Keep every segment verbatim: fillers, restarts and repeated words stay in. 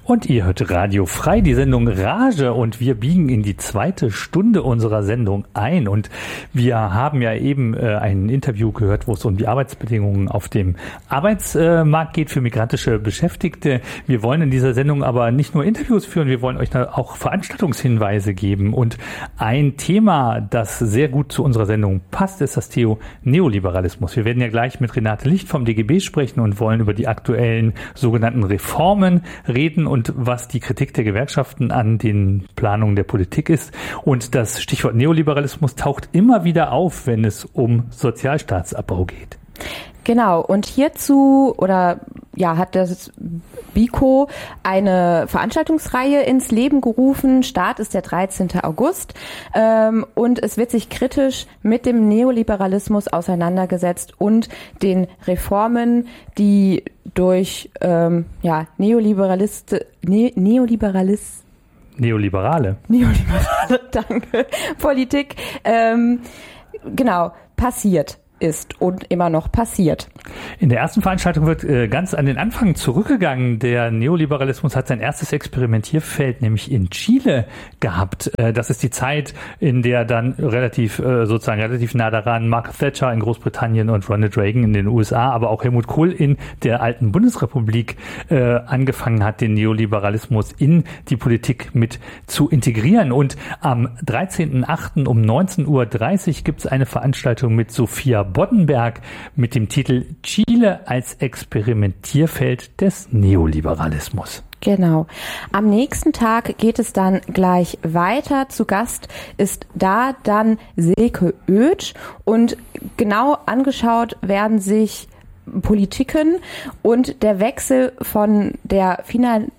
Und ihr hört Radio Frei, die Sendung Rage, und wir biegen in die zweite Stunde unserer Sendung ein. Und wir haben ja eben äh, ein Interview gehört, wo es um die Arbeitsbedingungen auf dem Arbeitsmarkt geht für migrantische Beschäftigte. Wir wollen in dieser Sendung aber nicht nur Interviews führen, wir wollen euch da auch Veranstaltungshinweise geben. Und ein Thema, das sehr gut zu unserer Sendung passt, ist das Thema Neoliberalismus. Wir werden ja gleich mit Renate Licht vom D G B sprechen und wollen über die aktuellen sogenannten Reformen reden und was die Kritik der Gewerkschaften an den Planungen der Politik ist. Und das Stichwort Neoliberalismus taucht immer wieder auf, wenn es um Sozialstaatsabbau geht. Genau, und hierzu oder ja hat das BIKO eine Veranstaltungsreihe ins Leben gerufen. Start ist der dreizehnten August ähm, und es wird sich kritisch mit dem Neoliberalismus auseinandergesetzt und den Reformen, die durch ähm, ja Neoliberalist ne, Neoliberalist Neoliberale Neoliberale danke Politik ähm, genau passiert ist und immer noch passiert. In der ersten Veranstaltung wird äh, ganz an den Anfang zurückgegangen. Der Neoliberalismus hat sein erstes Experimentierfeld nämlich in Chile gehabt. Äh, das ist die Zeit, in der dann relativ äh, sozusagen relativ nah daran Margaret Thatcher in Großbritannien und Ronald Reagan in den U S A, aber auch Helmut Kohl in der alten Bundesrepublik äh, angefangen hat, den Neoliberalismus in die Politik mit zu integrieren. Und am dreizehnten achten um neunzehn Uhr dreißig gibt es eine Veranstaltung mit Sophia Boddenberg mit dem Titel Chile als Experimentierfeld des Neoliberalismus. Genau. Am nächsten Tag geht es dann gleich weiter. Zu Gast ist da dann Silke Oetsch und genau angeschaut werden sich Politiken und der Wechsel von der Finan-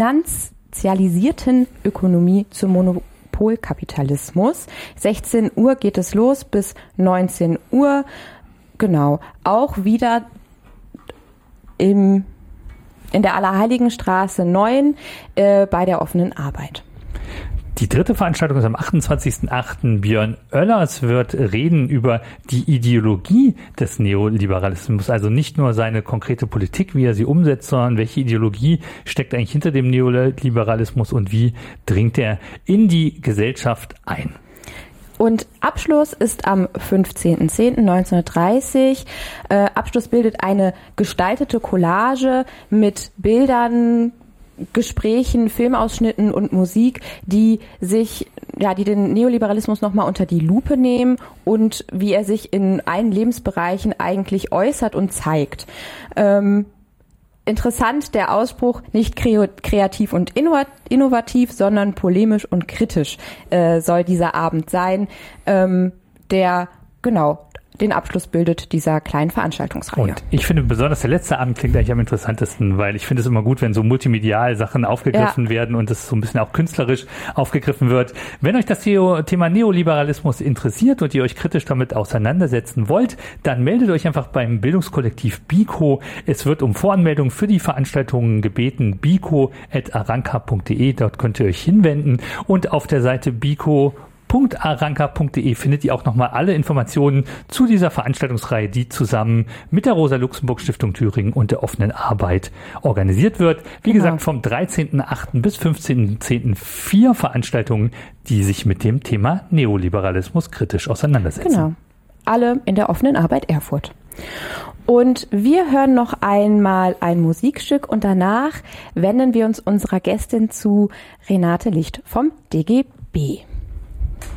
finanzialisierten Ökonomie zum Monopol. Polkapitalismus. sechzehn Uhr geht es los bis neunzehn Uhr. Genau. Auch wieder im, in der Allerheiligenstraße neun äh, bei der offenen Arbeit. Die dritte Veranstaltung ist am achtundzwanzigsten achten Björn Oellers wird reden über die Ideologie des Neoliberalismus. Also nicht nur seine konkrete Politik, wie er sie umsetzt, sondern welche Ideologie steckt eigentlich hinter dem Neoliberalismus und wie dringt er in die Gesellschaft ein. Und Abschluss ist am fünfzehnten zehnten neunzehnhundertdreißig. Äh, Abschluss bildet eine gestaltete Collage mit Bildern, Gesprächen, Filmausschnitten und Musik, die sich, ja, die den Neoliberalismus nochmal unter die Lupe nehmen und wie er sich in allen Lebensbereichen eigentlich äußert und zeigt. Ähm, interessant der Ausspruch, nicht kreativ und innovativ, sondern polemisch und kritisch äh, soll dieser Abend sein, ähm, der, genau, den Abschluss bildet dieser kleinen Veranstaltungsreihe. Und ich finde besonders der letzte Abend klingt eigentlich am interessantesten, weil ich finde es immer gut, wenn so multimedial Sachen aufgegriffen ja. werden und es so ein bisschen auch künstlerisch aufgegriffen wird. Wenn euch das Thema Neoliberalismus interessiert und ihr euch kritisch damit auseinandersetzen wollt, dann meldet euch einfach beim Bildungskollektiv BIKO. Es wird um Voranmeldung für die Veranstaltungen gebeten, biko at aranka punkt de, dort könnt ihr euch hinwenden und auf der Seite biko punkt aranka punkt de findet ihr auch nochmal alle Informationen zu dieser Veranstaltungsreihe, die zusammen mit der Rosa-Luxemburg-Stiftung Thüringen und der offenen Arbeit organisiert wird. Wie genau. gesagt, vom dreizehnten achten bis fünfzehnten zehnten vier Veranstaltungen, die sich mit dem Thema Neoliberalismus kritisch auseinandersetzen. Genau. Alle in der offenen Arbeit Erfurt. Und wir hören noch einmal ein Musikstück und danach wenden wir uns unserer Gästin zu, Renate Licht vom D G B.